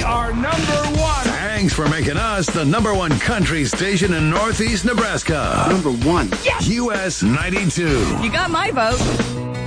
are number one. Thanks for making us the number one country station in Northeast Nebraska. Number one. Yes! US 92. You got my vote.